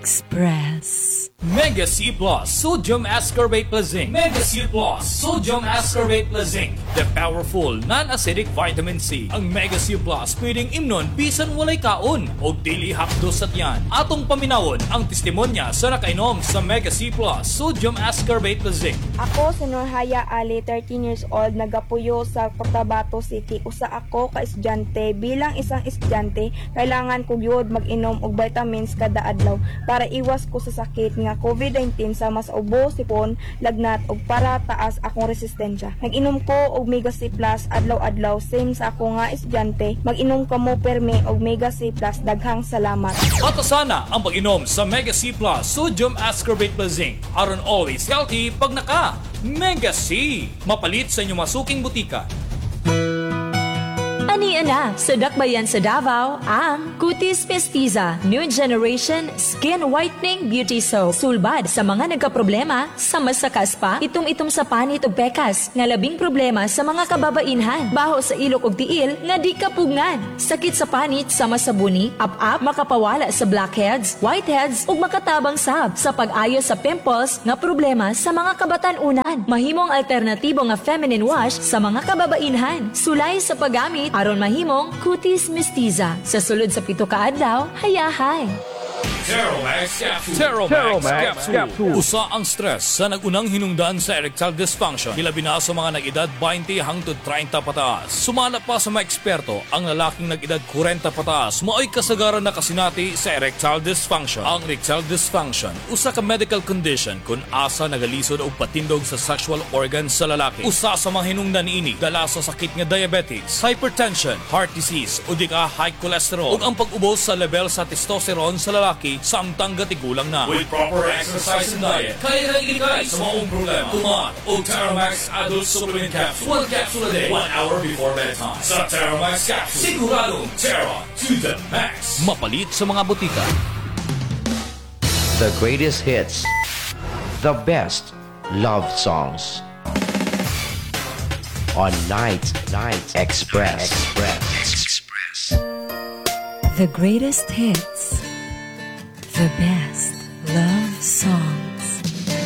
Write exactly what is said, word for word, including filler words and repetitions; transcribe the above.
Express. Mega C Plus Sodium Ascorbate plus Zinc. Mega C Plus Sodium Ascorbate plus Zinc. The powerful non-acidic vitamin C. Ang Mega C Plus pwedeng imnon bisan walay kaon o dili hapdos at yan. Atong paminawon ang testimonya sa nakainom sa Mega C Plus Sodium Ascorbate plus Zinc. Ako si Norhaya Ali, thirteen years old, nagapuyo sa Cotabato City. Usa ako ka estudyante. Bilang isang estudyante, kailangan ko gyud mag-inom og vitamins kada adlaw para iwas ko sa sakit nga COVID nineteen sa mas ubo, sipon, lagnat ug para taas akong resistensya. Nag-inom ko og Mega C Plus adlaw-adlaw same sa ako nga estudyante. Mag-inom kamo permi og Mega C Plus. Daghang salamat. At sana ang pag-inom sa Mega C Plus Sodium Ascorbate plus Zinc aron always healthy pag naka Mega C. Mapalit sa inyong masuking butika. Ania na sa dakbayan sa Davao ang Cutis Mestiza New Generation Skin Whitening Beauty Soap. Sulbad sa mga nagkaproblema sa masakas pa, itom-itom sa panit ug pekas, nga labing problema sa mga kababainhan, baho sa ilok ug tiil nga di kapugngan, sakit sa panit sama sa buni, up-up, makapawala sa blackheads, whiteheads ug makatabang sab sa pag-ayo sa pimples nga problema sa mga kabatan-unan. Mahimong alternatibo nga feminine wash sa mga kababainhan. Sulay sa paggamit aron mahimong Cutis Mestiza. Sa sulod sa pito ka adlaw, hayahay. Teromax Capsule. Teromax Teromax Capsule. Capsule. Usa ang stress sa nagunang hinungdan sa erectile dysfunction. Hilabi na sa mga nag-edad twenty hangtod thirty pataas. Sumala pa sa mga eksperto, ang lalaking nag-edad forty pataas mao'y kasagaran na kasinati sa erectile dysfunction. Ang erectile dysfunction, usa ka medical condition kung asa nagalisod o patindog sa sexual organs sa lalaki. Usa sa mga hinungdan ini, dala sa sakit nga diabetes, hypertension, heart disease, o di ka high cholesterol, ug ang pag-ubos sa level sa testosterone sa lalaki samtang gatigulang na. With proper exercise and diet, kaya kang iligay sa maong problema. Tuman o Teramax Adult Supplement Capsule. One capsule a day, one hour before bedtime. Sa Teramax Capsule, siguradong Terra to the max. Mapalit sa mga butika. The greatest hits. The best love songs. On Night Night Express. Express. The greatest hits. The best love songs.